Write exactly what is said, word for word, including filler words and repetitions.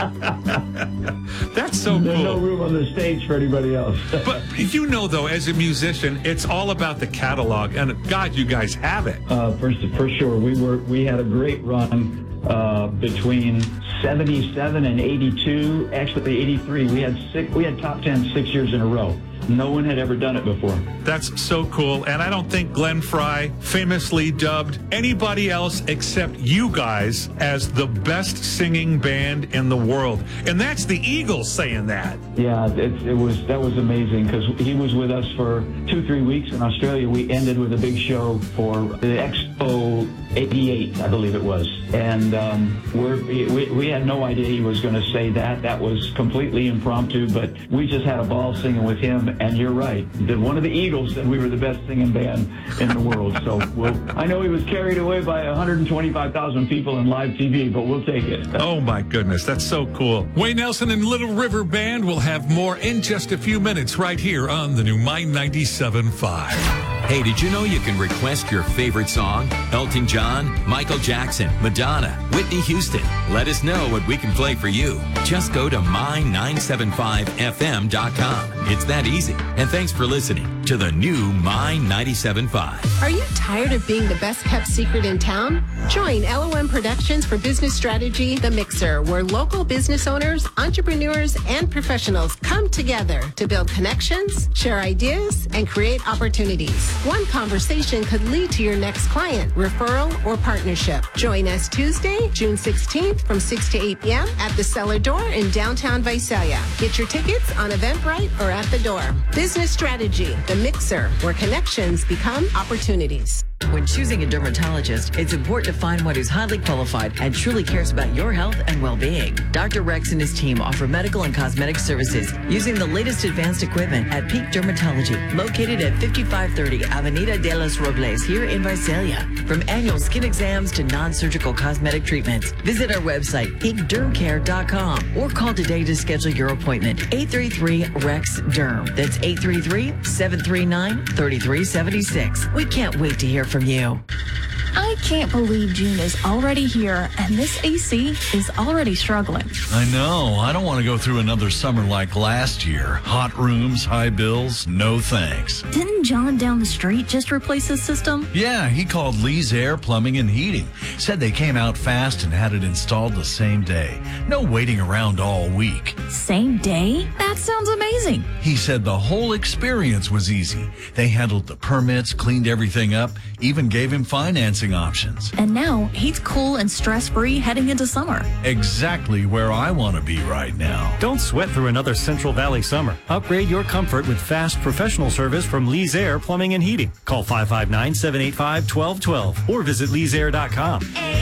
That's so There's cool. no room on the stage for anybody else. But you know, though, as a musician, it's all about the catalog, and God, you guys have it. Uh, for, for sure, we were we had a great run uh, between seventy-seven and eighty-two. Actually, eighty-three. We had six. We had top ten six years in a row. No one had ever done it before. That's so cool. And I don't think Glenn Frey famously dubbed anybody else except you guys as the best singing band in the world. And that's the Eagles saying that. Yeah, it, it was that was amazing because he was with us for two, three weeks in Australia. We ended with a big show for the Expo eighty-eight, I believe it was. And um, we're, we, we had no idea he was going to say that. That was completely impromptu, but we just had a ball singing with him. And you're right. The, one of the Eagles said we were the best singing band in the world. So we'll, I know he was carried away by one hundred twenty-five thousand people in live T V, but we'll take it. Oh, my goodness. That's so cool. Wayne Nelson and Little River Band will have more in just a few minutes right here on the new My ninety-seven point five. Hey, did you know you can request your favorite song? Elton John, Michael Jackson, Madonna, Whitney Houston. Let us know what we can play for you. Just go to my nine seven five F M dot com. It's that easy. And thanks for listening to the new My ninety-seven point five. Are you tired of being the best kept secret in town? Join L O M Productions for business strategy, The Mixer, where local business owners, entrepreneurs, and professionals come together to build connections, share ideas, and create opportunities. One conversation could lead to your next client, referral, or partnership. Join us Tuesday, June sixteenth from six to eight p.m. at the Cellar Door in downtown Visalia. Get your tickets on Eventbrite or at the door. Business strategy, The Mixer, where connections become opportunities. When choosing a dermatologist, it's important to find one who's highly qualified and truly cares about your health and well-being. Doctor Rex and his team offer medical and cosmetic services using the latest advanced equipment at Peak Dermatology, located at fifty-five thirty Avenida de los Robles here in Visalia. From annual skin exams to non-surgical cosmetic treatments, visit our website, peak derm care dot com, or call today to schedule your appointment, eight three three REX DERM. That's eight three three, seven three nine, three three seven six. We can't wait to hear from you. I can't believe June is already here and this A C is already struggling. I know. I don't want to go through another summer like last year. Hot rooms, high bills, no thanks. Didn't John down the street just replace his system? Yeah, he called Lee's Air Plumbing and Heating. Said they came out fast and had it installed the same day. No waiting around all week. Same day? That sounds amazing. He said the whole experience was easy. They handled the permits, cleaned everything up, even gave him financing options. And now he's cool and stress-free heading into summer. Exactly where I want to be right now. Don't sweat through another Central Valley summer. Upgrade your comfort with fast professional service from Lee's Air Plumbing and Heating. Call five five nine, seven eight five, one two one two or visit lees air dot com.